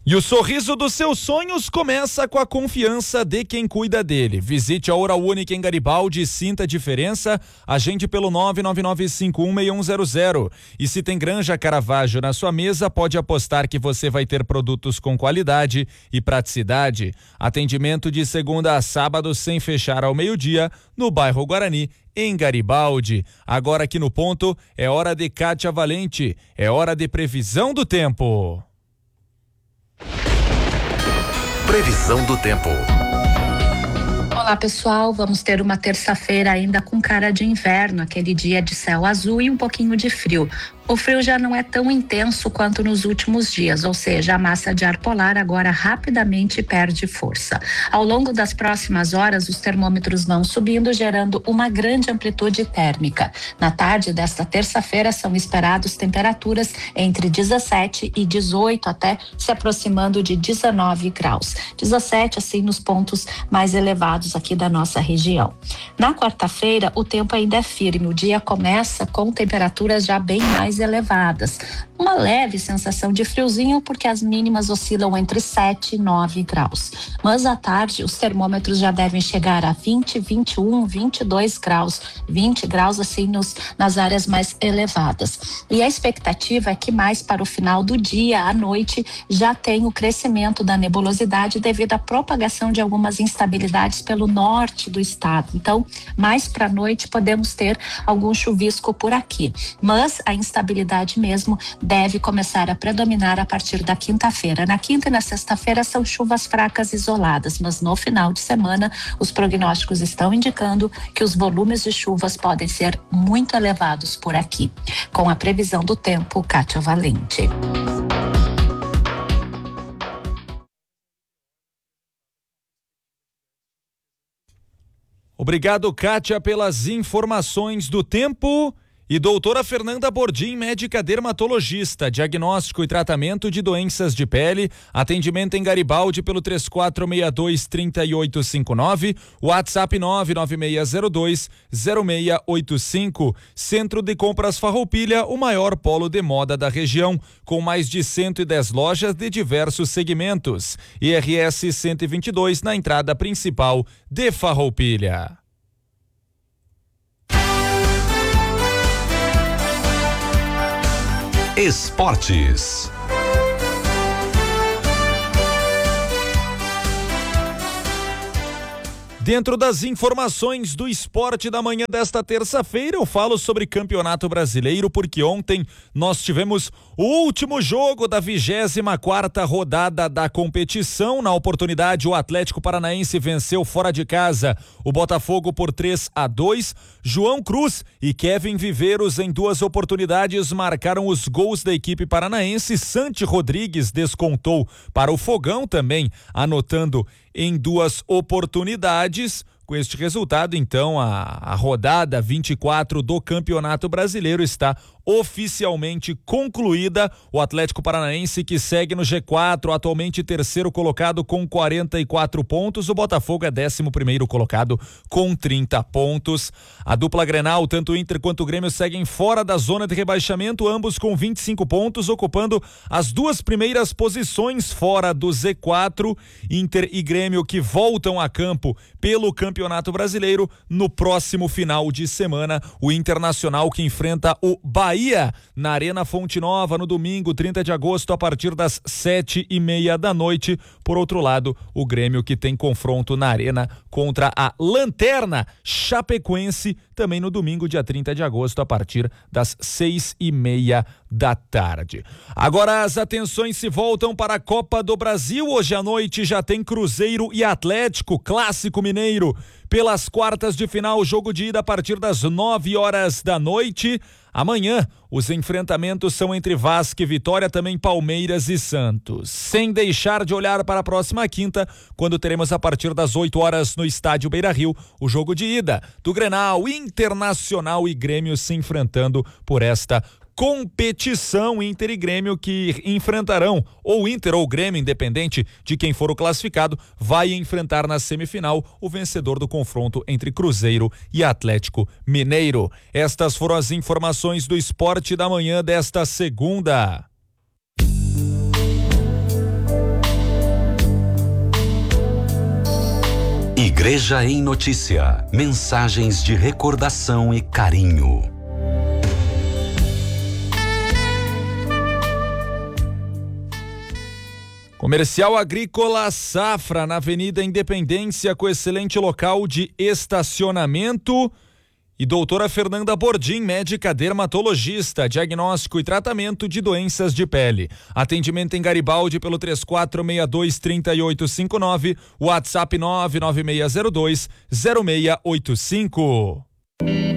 E o sorriso dos seus sonhos começa com a confiança de quem cuida dele. Visite a Oral Unique em Garibaldi e sinta a diferença. Agende pelo 999516100. E se tem Granja Caravaggio na sua mesa, pode apostar que você vai ter produtos com qualidade e praticidade. Atendimento de segunda a sábado sem fechar ao meio-dia no bairro Guarani, em Garibaldi. Agora aqui no ponto é hora de Kátia Valente, é hora de previsão do tempo. Previsão do tempo. Olá pessoal, vamos ter uma terça-feira ainda com cara de inverno, aquele dia de céu azul e um pouquinho de frio. O frio já não é tão intenso quanto nos últimos dias, ou seja, a massa de ar polar agora rapidamente perde força. Ao longo das próximas horas, os termômetros vão subindo, gerando uma grande amplitude térmica. Na tarde desta terça-feira são esperados temperaturas entre 17 e 18, até se aproximando de 19 graus. 17, assim, nos pontos mais elevados aqui da nossa região. Na quarta-feira, o tempo ainda é firme. O dia começa com temperaturas já bem mais elevadas. Uma leve sensação de friozinho, porque as mínimas oscilam entre 7 e 9 graus. Mas à tarde, os termômetros já devem chegar a 20, 21, 22 graus. 20 graus, assim, nas áreas mais elevadas. E a expectativa é que mais para o final do dia, à noite, já tem o crescimento da nebulosidade devido à propagação de algumas instabilidades pelo norte do estado. Então, mais para a noite, podemos ter algum chuvisco por aqui. Mas a instabilidade mesmo deve começar a predominar a partir da quinta-feira. Na quinta e na sexta-feira são chuvas fracas isoladas, mas no final de semana os prognósticos estão indicando que os volumes de chuvas podem ser muito elevados por aqui. Com a previsão do tempo, Kátia Valente. Obrigado, Kátia, pelas informações do tempo. E doutora Fernanda Bordim, médica dermatologista, diagnóstico e tratamento de doenças de pele, atendimento em Garibaldi pelo 3462-3859, WhatsApp 99602-0685, Centro de Compras Farroupilha, o maior polo de moda da região, com mais de 110 lojas de diversos segmentos. IRS 122 na entrada principal de Farroupilha. Esportes. Dentro das informações do esporte da manhã desta terça-feira, eu falo sobre Campeonato Brasileiro, porque ontem nós tivemos o último jogo da 24ª rodada da competição. Na oportunidade, o Atlético Paranaense venceu fora de casa o Botafogo por 3-2. João Cruz e Kevin Viveiros, em duas oportunidades, marcaram os gols da equipe paranaense. Santi Rodrigues descontou para o Fogão, também anotando em duas oportunidades. Com este resultado, então, a rodada 24 do Campeonato Brasileiro está oficialmente concluída. O Atlético Paranaense, que segue no G4, atualmente terceiro colocado com 44 pontos. O Botafogo é 11º colocado com 30 pontos. A dupla Grenal, tanto o Inter quanto o Grêmio, seguem fora da zona de rebaixamento, ambos com 25 pontos, ocupando as duas primeiras posições fora do Z4. Inter e Grêmio que voltam a campo pelo Campeonato Brasileiro no próximo final de semana. O Internacional, que enfrenta o Bahia na Arena Fonte Nova no domingo, 30 de agosto, a partir das 7:30 da noite. Por outro lado, o Grêmio, que tem confronto na Arena contra a Lanterna Chapecoense, também no domingo, dia 30 de agosto, a partir das 6:30 da tarde. Agora as atenções se voltam para a Copa do Brasil. Hoje à noite já tem Cruzeiro e Atlético, Clássico Mineiro, pelas quartas de final, jogo de ida a partir das 9h da noite. Amanhã, os enfrentamentos são entre Vasco e Vitória, também Palmeiras e Santos. Sem deixar de olhar para a próxima quinta, quando teremos a partir das 8h no estádio Beira-Rio, o jogo de ida do Grenal, Internacional e Grêmio se enfrentando por esta competição. Inter e Grêmio que enfrentarão, ou Inter ou Grêmio, independente de quem for o classificado, vai enfrentar na semifinal o vencedor do confronto entre Cruzeiro e Atlético Mineiro. Estas foram as informações do esporte da manhã desta segunda. Igreja em Notícia. Mensagens de recordação e carinho. Comercial Agrícola Safra, na Avenida Independência, com excelente local de estacionamento. E doutora Fernanda Bordim, médica dermatologista, diagnóstico e tratamento de doenças de pele. Atendimento em Garibaldi pelo 3462-3859, WhatsApp 99602-0685.